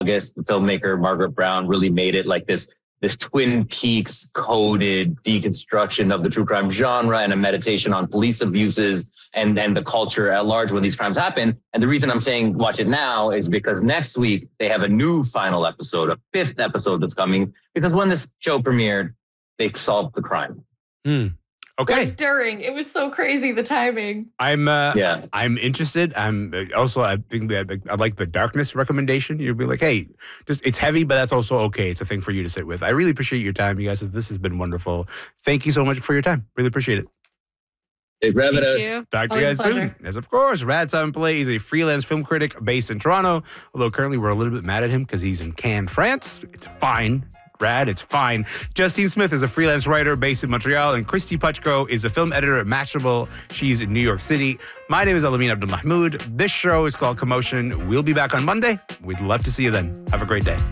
August, the filmmaker Margaret Brown really made it like this Twin Peaks coded deconstruction of the true crime genre and a meditation on police abuses and the culture at large when these crimes happen. And the reason I'm saying watch it now is because next week they have a new final episode, a 5th episode that's coming, because when this show premiered, they solved the crime. Okay. Like it was so crazy, the timing. I'm interested. I think I like the darkness recommendation. You'd be like, hey, it's heavy, but that's also okay. It's a thing for you to sit with. I really appreciate your time, you guys. This has been wonderful. Thank you so much for your time. Really appreciate it. Thank you. Talk to you guys soon. Yes, of course. Rad Simon Pillay is a freelance film critic based in Toronto. Although currently we're a little bit mad at him because he's in Cannes, France. It's fine. Rad, it's fine. Justine Smith is a freelance writer based in Montreal, and Christy Puchko is a film editor at Mashable. She's in New York City. My name is Alamin Abdul Mahmoud. This show is called Commotion. We'll be back on Monday. We'd love to see you then. Have a great day.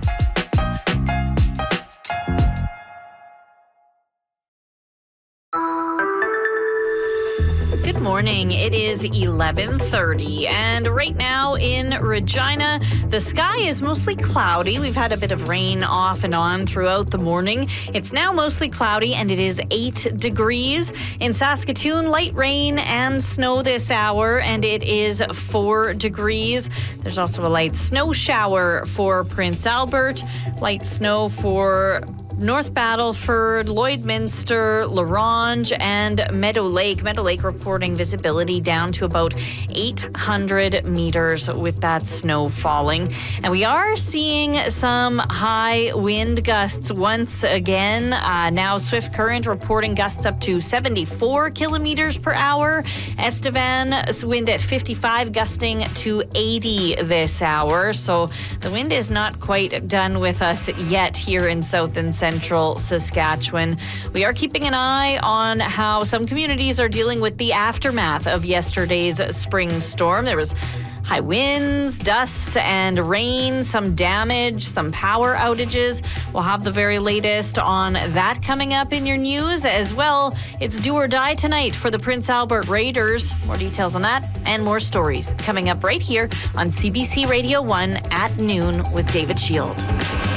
Good morning. It is 11:30, and right now in Regina, the sky is mostly cloudy. We've had a bit of rain off and on throughout the morning. It's now mostly cloudy, and it is 8 degrees. In Saskatoon, light rain and snow this hour, and it is 4 degrees. There's also a light snow shower for Prince Albert, light snow for North Battleford, Lloydminster, La Ronge, and Meadow Lake. Meadow Lake reporting visibility down to about 800 meters with that snow falling. And we are seeing some high wind gusts once again. Now Swift Current reporting gusts up to 74 kilometers per hour. Estevan wind at 55, gusting to 80 this hour. So the wind is not quite done with us yet here in South and Central Saskatchewan. We are keeping an eye on how some communities are dealing with the aftermath of yesterday's spring storm. There was high winds, dust, and rain, some damage, some power outages. We'll have the very latest on that coming up in your news as well. It's do or die tonight for the Prince Albert Raiders. More details on that and more stories coming up right here on CBC Radio 1 at noon with David Shield.